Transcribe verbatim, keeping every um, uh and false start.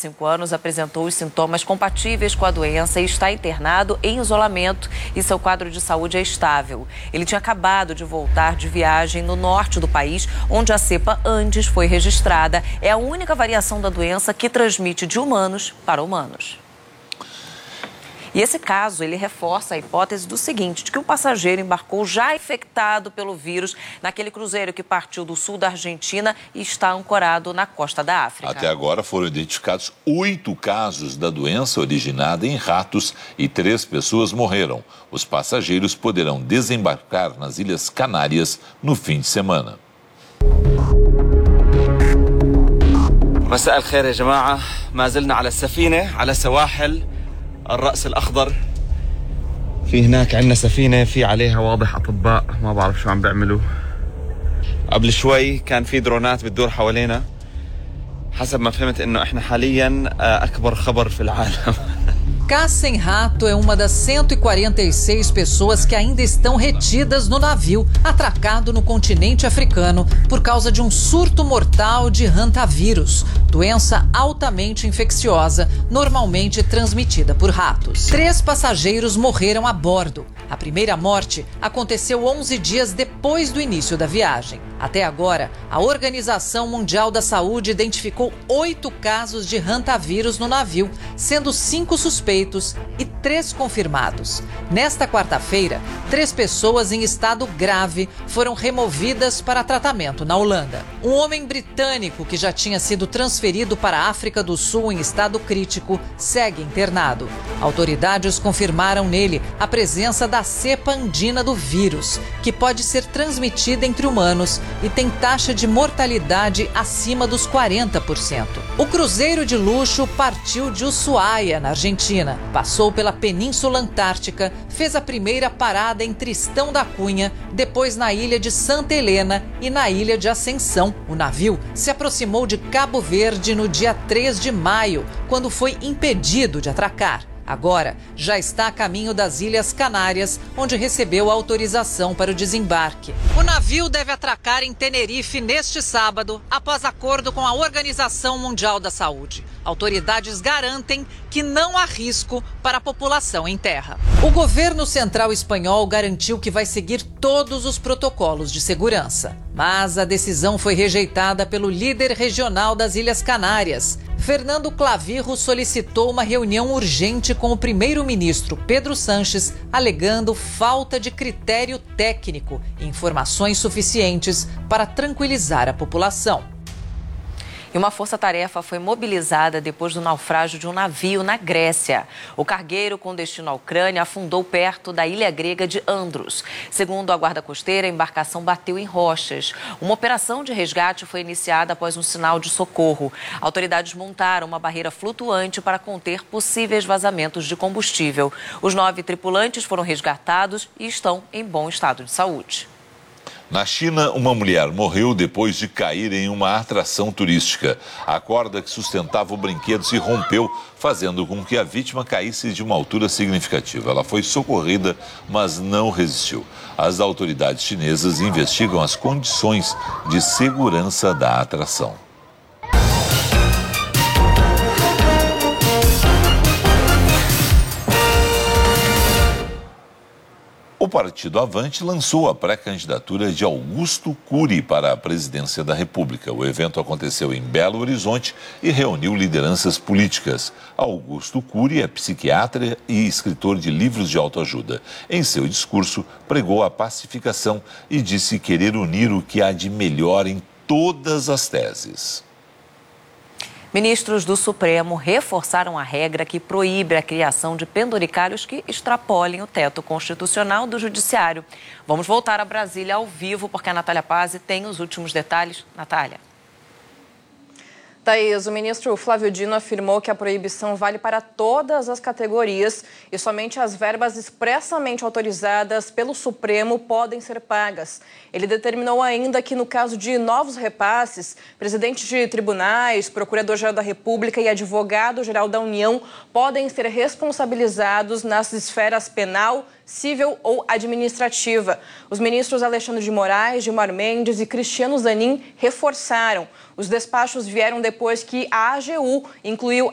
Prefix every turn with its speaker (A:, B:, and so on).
A: cinco anos apresentou os sintomas compatíveis com a doença e está internado em isolamento e seu quadro de saúde é estável. Ele tinha acabado de voltar de viagem no norte do país, onde a cepa Andes foi registrada. É a única variação da doença que transmite de humanos para humanos. E esse caso, ele reforça a hipótese do seguinte, de que o passageiro embarcou já infectado pelo vírus naquele cruzeiro que partiu do sul da Argentina e está ancorado na costa da África.
B: Até agora foram identificados oito casos da doença originada em ratos e três pessoas morreram. Os passageiros poderão desembarcar nas Ilhas Canárias no fim de semana.
C: مساء الخير يا جماعة ما زلنا على السفينة على سواحل الرأس الأخضر. في هناك عندنا سفينة في عليها واضح أطباء ما بعرف شو عم بيعملوا. قبل شوي كان في درونات بتدور حوالينا. حسب ما فهمت إنه إحنا حاليا أكبر خبر في العالم.
D: Cá Sem Rato é uma das cento e quarenta e seis pessoas que ainda estão retidas no navio atracado no continente africano por causa de um surto mortal de hantavírus, doença altamente infecciosa, normalmente transmitida por ratos. Três passageiros morreram a bordo. A primeira morte aconteceu onze dias depois do início da viagem. Até agora, a Organização Mundial da Saúde identificou oito casos de hantavírus no navio, sendo cinco suspeitos e três confirmados. Nesta quarta-feira, três pessoas em estado grave foram removidas para tratamento na Holanda. Um homem britânico que já tinha sido transferido para a África do Sul em estado crítico segue internado. Autoridades confirmaram nele a presença da cepa andina do vírus, que pode ser transmitida entre humanos e tem taxa de mortalidade acima dos quarenta por cento. O cruzeiro de luxo partiu de Ushuaia, na Argentina, passou pela Península Antártica, fez a primeira parada em Tristão da Cunha, depois na ilha de Santa Helena e na ilha de Ascensão. O navio se aproximou de Cabo Verde no dia três de maio, quando foi impedido de atracar. Agora, já está a caminho das Ilhas Canárias, onde recebeu a autorização para o desembarque. O navio deve atracar em Tenerife neste sábado, após acordo com a Organização Mundial da Saúde. Autoridades garantem que não há risco para a população em terra. O governo central espanhol garantiu que vai seguir todos os protocolos de segurança. Mas a decisão foi rejeitada pelo líder regional das Ilhas Canárias. Fernando Clavijo solicitou uma reunião urgente com o primeiro-ministro Pedro Sánchez, alegando falta de critério técnico e informações suficientes para tranquilizar a população.
A: E uma força-tarefa foi mobilizada depois do naufrágio de um navio na Grécia. O cargueiro com destino à Ucrânia afundou perto da ilha grega de Andros. Segundo a guarda costeira, a embarcação bateu em rochas. Uma operação de resgate foi iniciada após um sinal de socorro. Autoridades montaram uma barreira flutuante para conter possíveis vazamentos de combustível. Os nove tripulantes foram resgatados e estão em bom estado de saúde.
B: Na China, uma mulher morreu depois de cair em uma atração turística. A corda que sustentava o brinquedo se rompeu, fazendo com que a vítima caísse de uma altura significativa. Ela foi socorrida, mas não resistiu. As autoridades chinesas investigam as condições de segurança da atração. O Partido Avante lançou a pré-candidatura de Augusto Cury para a presidência da República. O evento aconteceu em Belo Horizonte e reuniu lideranças políticas. Augusto Cury é psiquiatra e escritor de livros de autoajuda. Em seu discurso, pregou a pacificação e disse querer unir o que há de melhor em todas as teses.
A: Ministros do Supremo reforçaram a regra que proíbe a criação de penduricalhos que extrapolem o teto constitucional do Judiciário. Vamos voltar a Brasília ao vivo, porque a Natália Pazzi tem os últimos detalhes. Natália.
E: Thaís, o ministro Flávio Dino afirmou que a proibição vale para todas as categorias e somente as verbas expressamente autorizadas pelo Supremo podem ser pagas. Ele determinou ainda que, no caso de novos repasses, presidentes de tribunais, procurador-geral da República e advogado-geral da União podem ser responsabilizados nas esferas penal, civil ou administrativa. Os ministros Alexandre de Moraes, Gilmar Mendes e Cristiano Zanin reforçaram. Os despachos vieram depois que a A G U incluiu